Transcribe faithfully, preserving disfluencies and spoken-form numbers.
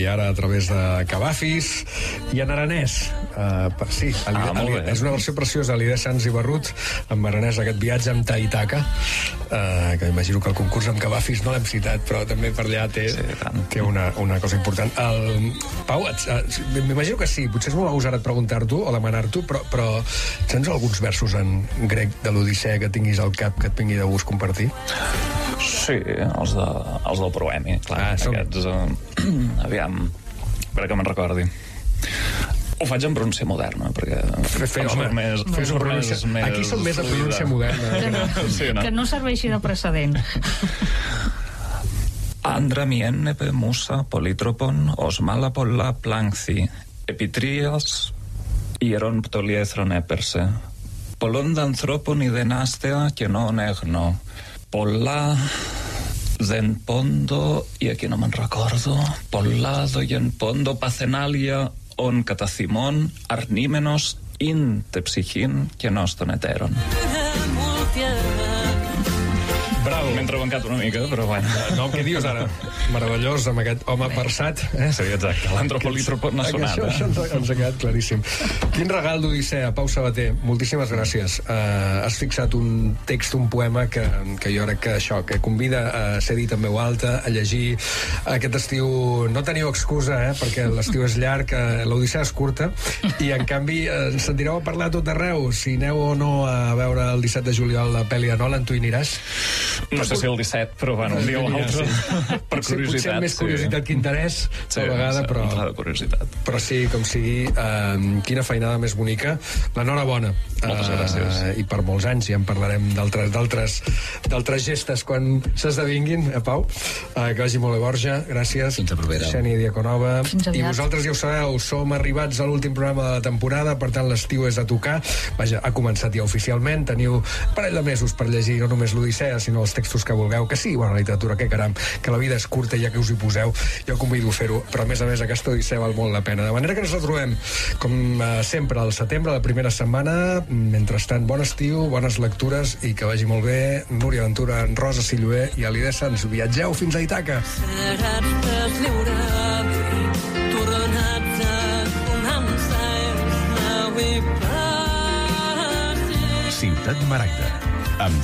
i ara a través de Cavafis, i en aranès. Uh, per, sí, Ali, ah, Ali, és una versió preciosa, Alida Sanz i Barrut, en aranès, aquest viatge amb Taitaka, uh, que imagino que el concurs amb Cavafis no l'hem citat, però també per allà té, sí, té una, una cosa important. El, Pau, uh, m'imagino que sí, potser és molt agosat preguntar-t'ho o demanar-t'ho, però, però tens alguns versos en grec de l'Odissea que tinguis al cap que et vingui de gust compartir? Sí, els, de, els del Proemi, clar, ah, aquests, uh, aviam, per que me'n recordi. Ho faig en pronúncia moderna, perquè... Fe, fe, home, més, fes un pronúncia... Més aquí som més de pronúncia moderna. Que no, sí, no? que no serveixi de precedent. Andra miennepe musa politropon osmala polla planxi epitrias hieron ptoliethron eperse polon danthropon idenastea que no negno polla den pondo, i aquí no me'n recordo, pollado i en pondo pacenalia on catacimon arnímenos in tepsichin que noston eteron. Bravo. M'he entrebancat una mica, però bueno. No, què dius ara? Meravellós, amb aquest home versat. Eh? Sí, exacte. L'antropolítropo n'ha sonat. Això, això ens, ens ha quedat claríssim. Quin regal d'Odissea, Pau Sabater. Moltíssimes gràcies. Uh, has fixat un text, un poema que, que jo crec que això, que convida a ser dit en veu alta, a llegir. Aquest estiu no teniu excusa, eh? Perquè l'estiu és llarg, l'Odissea és curta, i en canvi ens sentireu a parlar tot arreu. Si aneu o no a veure el disset de juliol la pel·li de Nolan, tu hi aniràs? No sé si el disset, però bueno, un dia o altre, sí. Per curiositat. Potser més curiositat sí. que interès, sí, a vegada, sí, però... de curiositat. Però sí, com sigui, uh, quina feinada més bonica. L'enhorabona. Moltes uh, gràcies. I per molts anys, ja en parlarem d'altres d'altres d'altres gestes quan s'esdevinguin, eh, Pau? Uh, que vagi molt bé, Borja. Gràcies. Fins a propera. Xènia Diaconova. Fins aviat. I vosaltres ja ho sabeu, som arribats a l'últim programa de la temporada, per tant l'estiu és a tocar. Vaja, ha començat ja oficialment. Teniu un parell de mesos per llegir no només l'Odissea, sinó els textos que vulgueu, que sí, bona literatura, que caram, que la vida és curta, ja que us hi poseu, jo convido a fer-ho, però a més a més aquesta Odissea val molt la pena. De manera que ens retrobem, com eh, sempre, al setembre, la primera setmana. Mentrestant, bon estiu, bones lectures i que vagi molt bé. Núria Ventura, Rosa Silloé i Alida Sanz. Viatgeu fins a Ítaca. Ciutat Maragda, amb